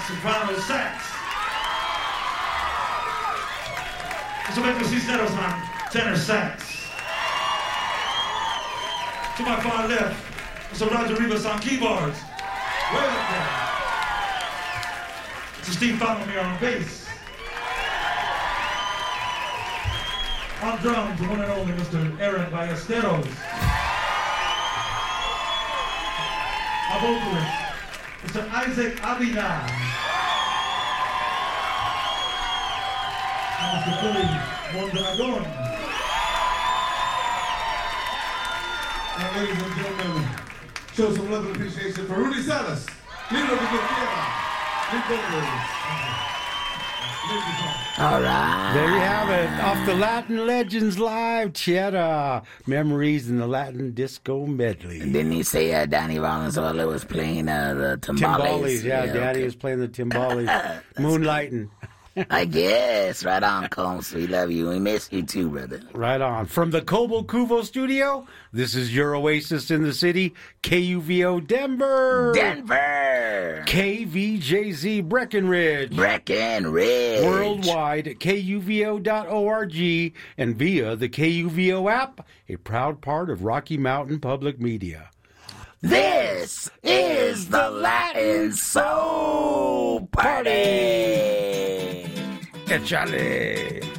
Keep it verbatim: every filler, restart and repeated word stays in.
soprano sax. Questo mezzo Cisneros on tenor sax. To my far left, Mister Roger Rivas on keyboards. Way up there. Mister Steve Fontanier on bass. On drums, the one and only Mister Aaron Ballesteros. Our vocalist, Mister Isaac Avila. And Mister Billy Mondragon. Now, ladies and gentlemen, show some love and appreciation for Rudy Salas, leader of the Tierra. All right. There you have it. Off the Latin Legends Live, Cheddar. Memories in the Latin Disco Medley. Didn't he say uh, Danny Valenzuela was playing uh, the timbales? Timbales, yeah. yeah Daddy okay. was playing the timbales. Moonlighting. I guess. Right on, Combs. We love you. We miss you too, brother. Right on. From the Cobo Cuvo studio, this is your oasis in the city, K U V O Denver. Denver. K V J Z Breckenridge. Breckenridge. Worldwide at K U V O dot org and via the K U V O app, a proud part of Rocky Mountain Public Media. This is the Latin Soul Party. Échale.